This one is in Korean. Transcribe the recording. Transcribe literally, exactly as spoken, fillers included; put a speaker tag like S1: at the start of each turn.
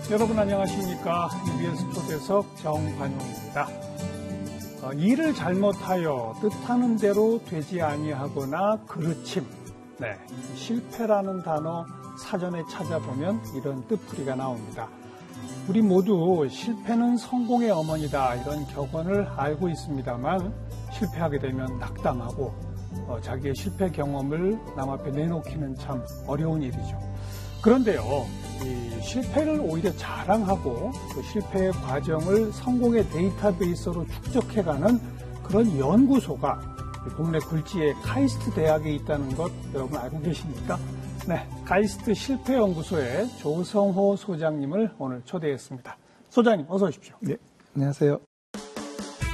S1: 여러분 안녕하십니까? 이비에스 초대석 정관용입니다. 어, 일을 잘못하여 뜻하는 대로 되지 아니하거나 그르침, 네, 실패라는 단어 사전에 찾아보면 이런 뜻풀이가 나옵니다. 우리 모두 실패는 성공의 어머니다 이런 격언을 알고 있습니다만 실패하게 되면 낙담하고 어, 자기의 실패 경험을 남 앞에 내놓기는 참 어려운 일이죠. 그런데요, 이 실패를 오히려 자랑하고 그 실패의 과정을 성공의 데이터베이스로 축적해가는 그런 연구소가 동네 굴지의 카이스트 대학에 있다는 것 여러분 알고 계십니까? 네, 카이스트 실패연구소의 조성호 소장님을 오늘 초대했습니다. 소장님 어서 오십시오.
S2: 네, 안녕하세요.